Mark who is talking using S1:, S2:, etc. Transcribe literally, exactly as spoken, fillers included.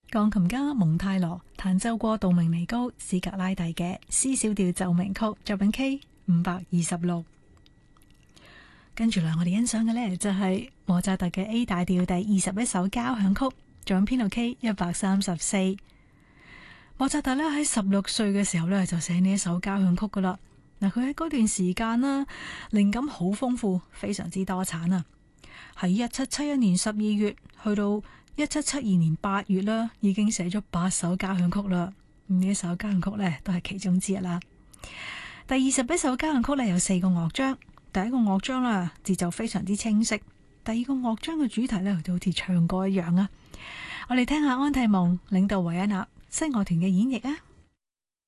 S1: 鋼琴家蒙泰羅彈奏過杜明尼高、史格拉第嘅 C 小調奏鳴曲，作品 K 五百二十六。跟住嚟，我哋欣賞嘅呢就係莫扎特嘅 A 大調第二十一首交響曲，作品編號 K 一百三十四。莫扎特呢喺十六歲嘅時候呢就寫呢一首交響曲噶啦。嗱，佢喺嗰段時間啦，靈感好豐富，非常之多產啊。喺一七七一年十二月去到一七七二年八月啦，已經寫咗八首交響曲啦。呢一首交響曲呢都係其中之一啦。第二十一首交響曲呢有四個樂章，第一個樂章啦節奏非常之清晰，第二個樂章嘅主題呢就好似唱歌一樣啊。我哋聽下安蒂蒙領導維也納西樂團嘅演繹啊。